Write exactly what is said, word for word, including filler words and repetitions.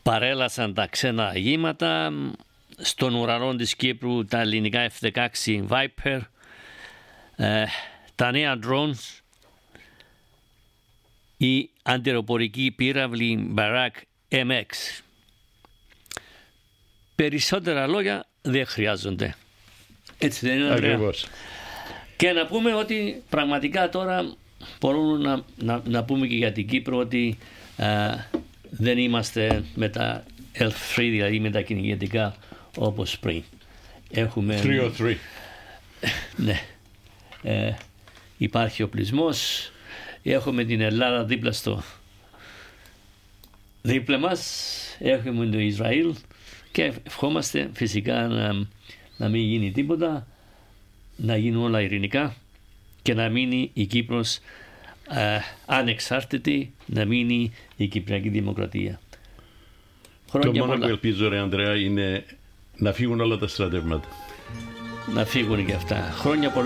παρέλασαν τα ξένα αγήματα. Στον ουρανό της Κύπρου τα ελληνικά εφ δεκαέξι Viper, ε, τα νέα drones, η αντιεροπορική πύραυλη Barak εμ εξ. Περισσότερα λόγια δεν χρειάζονται. Έτσι δεν είναι, Ανδρέα? Ακριβώς. Και να πούμε ότι πραγματικά τώρα μπορούμε να, να, να πούμε και για την Κύπρο ότι α, δεν είμαστε με τα ελ θρι, δηλαδή με τα κυνηγετικά όπως πριν. Έχουμε... τρία ο τρία. Ναι. Ε, υπάρχει οπλισμός. Έχουμε την Ελλάδα δίπλα στο δίπλα μας. Έχουμε το Ισραήλ. Και ευχόμαστε φυσικά να, να μην γίνει τίποτα, να γίνουν όλα ειρηνικά και να μείνει η Κύπρος ε, ανεξάρτητη, να μείνει η Κυπριακή Δημοκρατία. Το μόνο που ελπίζω, ρε Ανδρέα, είναι να φύγουν όλα τα στρατεύματα. Να φύγουν και αυτά. Χρόνια πολλά.